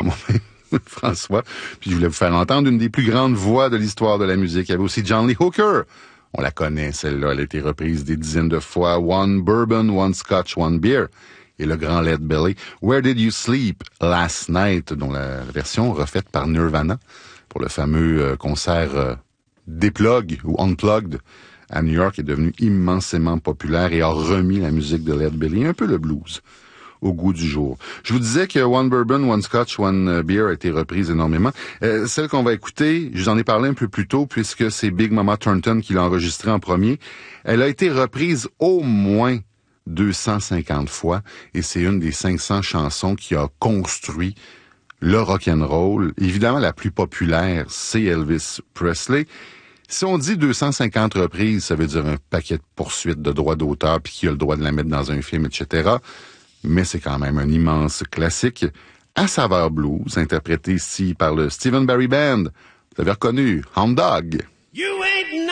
moi-même, François. Puis je voulais vous faire entendre une des plus grandes voix de l'histoire de la musique. Il y avait aussi John Lee Hooker. On la connaît, celle-là. Elle a été reprise des dizaines de fois. One Bourbon, One Scotch, One Beer. Et le grand Led Belly. Where Did You Sleep Last Night, dont la version refaite par Nirvana pour le fameux concert Deplugged ou Unplugged à New York, est devenu immensément populaire et a remis la musique de Led Belly, un peu le blues, au goût du jour. Je vous disais que One Bourbon, One Scotch, One Beer a été reprise énormément. Celle qu'on va écouter, je vous en ai parlé un peu plus tôt, puisque c'est Big Mama Thornton qui l'a enregistrée en premier. Elle a été reprise au moins 250 fois, et c'est une des 500 chansons qui a construit le rock'n'roll. Évidemment, la plus populaire, c'est Elvis Presley. Si on dit 250 reprises, ça veut dire un paquet de poursuites de droits d'auteur, puis qui a le droit de la mettre dans un film, etc. Mais c'est quand même un immense classique à saveur blues, interprété ici par le Stephen Barry Band. Vous avez reconnu, Hound Dog. You ain't